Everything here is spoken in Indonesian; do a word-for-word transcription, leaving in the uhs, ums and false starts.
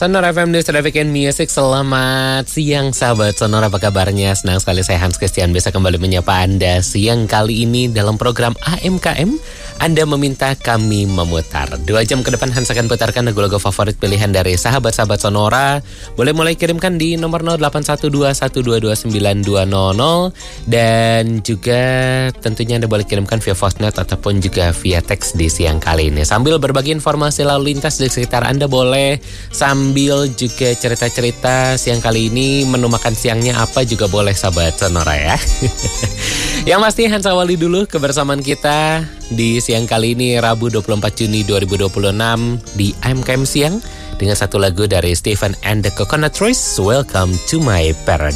Sonora F M News Traffic and Music. Selamat siang sahabat Sonora, apa kabarnya? Senang sekali saya Hans Christian bisa kembali menyapa Anda siang kali ini dalam program A M K M. Anda meminta kami memutar. Dua jam ke depan Hans akan putarkan lagu-lagu favorit pilihan dari sahabat-sahabat Sonora. Boleh mulai kirimkan di nomor nol delapan satu dua satu dua dua sembilan dua nol nol. Dan juga tentunya Anda boleh kirimkan via voice note ataupun juga via teks di siang kali ini. Sambil berbagi informasi lalu lintas di sekitar Anda boleh. Sambil juga cerita-cerita siang kali ini, menu makan siangnya apa juga boleh sahabat Sonora ya. Yang pasti Hans awali dulu kebersamaan kita di siang kali ini Rabu dua puluh empat Juni dua ribu dua puluh enam di A M K M Siang dengan satu lagu dari Stephen and the Coconut Trees, Welcome to My Paradise.